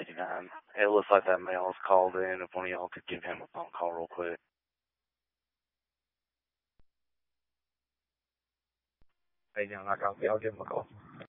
$1.89. It looks like that male is called in. If one of y'all could give him a phone call real quick. Hey, John, I'll give him a call.